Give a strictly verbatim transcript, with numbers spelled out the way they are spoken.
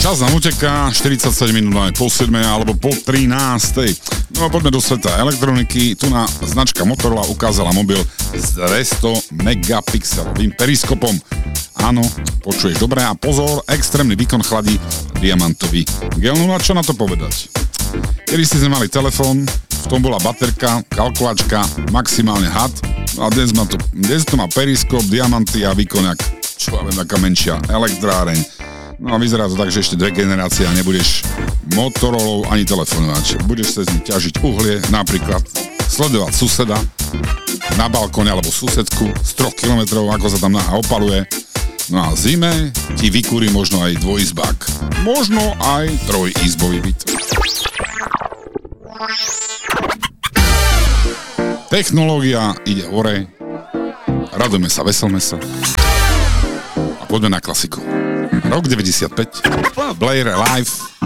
Čas nám uteká, štyridsaťsedem minút máme po siedmej alebo po trinástej. No a poďme do sveta elektroniky. Tu na značka Motorola ukázala mobil s dvesto megapixelovým periskopom. Áno, počuješ dobre a pozor, extrémny výkon chladí diamantový gel. No a čo na to povedať? Kedy si sme mali telefón, v tom bola baterka, kalkulačka, maximálne had. No a dnes, má to, dnes to má periskop, diamanty a výkon jak, čo ja viem, taká menšia elektráreň. No a vyzerá to tak, že ešte dve generácie a nebudeš Motorolou ani telefonovať. Budeš sa z nich ťažiť uhlie, napríklad sledovať suseda na balkóne alebo susedku z troch kilometrov, ako sa tam náha opaluje. No a zime ti vykúri možno aj dvojizbák. Možno aj trojizbový byt. Technológia ide hore. Radujme sa, veselme sa. A poďme na klasiku. Rok deväťdesiatpäť. Blair Live.